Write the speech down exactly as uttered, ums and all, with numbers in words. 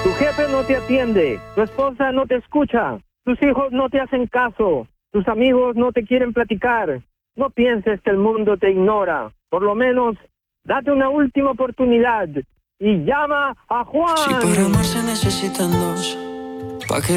Tu jefe no te atiende, tu esposa no te escucha, tus hijos no te hacen caso, tus amigos no te quieren platicar. No pienses que el mundo te ignora. Por lo menos, date una última oportunidad y llama a Juan. Si para amar se necesitan dos, ¿pa' qué